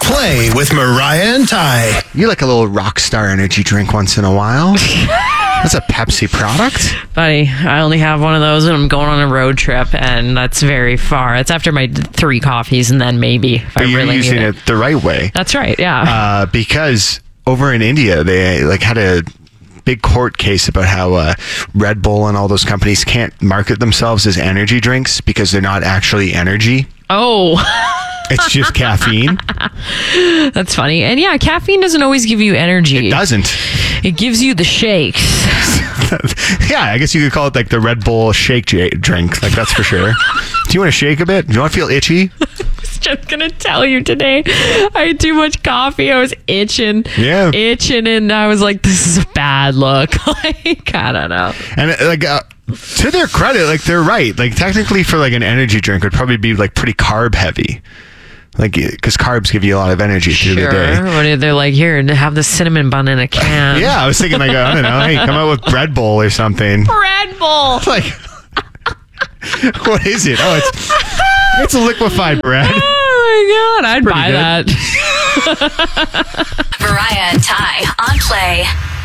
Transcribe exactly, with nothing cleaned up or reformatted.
Play with Mariah and Ty. You like a little Rockstar energy drink once in a while. That's a Pepsi product. Buddy, I only have one of those when I'm going on a road trip, and that's very far. It's after my three coffees, and then maybe if But I you're really using need it. it. the right way. That's right, yeah. Uh, because over in India, they like had a big court case about how uh, Red Bull and all those companies can't market themselves as energy drinks because they're not actually energy. oh, It's just caffeine. that's funny. And yeah, caffeine doesn't always give you energy. It doesn't. It gives you the shakes. Yeah, I guess you could call it like the Red Bull shake j- drink. Like, that's for sure. Do you want to shake a bit? Do you want to feel itchy? Just gonna tell you today, I had too much coffee. I was itching, Yeah. itching, and I was like, "This is a bad look." Like, I don't know. And uh, like uh, to their credit, like they're right. Like technically, for like an energy drink, would probably be like pretty carb heavy. Like, because carbs give you a lot of energy through Sure. the day. What if they're like, here, have the cinnamon bun in a can? Yeah, I was thinking like, I don't know, hey, come out with Red Bull or something. Red Bull. Like, what is it? Oh, it's it's a liquefied bread. Oh my god, I'd buy Pretty that. Mariah and Ty on Play.